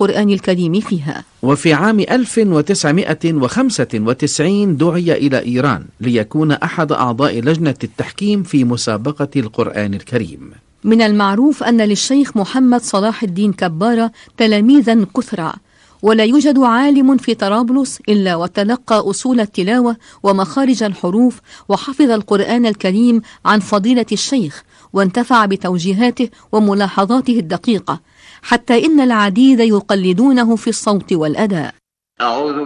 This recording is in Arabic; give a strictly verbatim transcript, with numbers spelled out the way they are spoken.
القرآن الكريم فيها. وفي عام ألف وتسعمائة وخمسة وتسعين دعي إلى إيران ليكون أحد أعضاء لجنة التحكيم في مسابقة القرآن الكريم. من المعروف أن للشيخ محمد صلاح الدين كبارة تلاميذا كثرى، ولا يوجد عالم في طرابلس إلا وتلقى أصول التلاوة ومخارج الحروف وحفظ القرآن الكريم عن فضيلة الشيخ، وانتفع بتوجيهاته وملاحظاته الدقيقة، حتى إن العديد يقلدونه في الصوت والأداء.